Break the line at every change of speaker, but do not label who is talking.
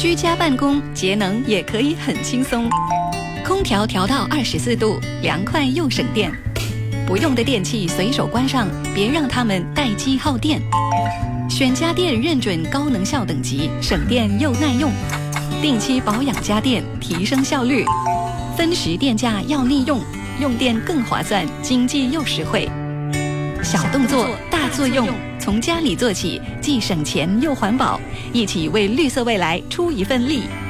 居家办公节能也可以很轻松，空调调到24度，凉快又省电。不用的电器随手关上，别让它们待机耗电。选家电认准高能效等级，省电又耐用。定期保养家电，提升效率。分时电价要利用，用电更划算，经济又实惠。小动作大作用，从家里做起，既省钱又环保，一起为绿色未来出一份力。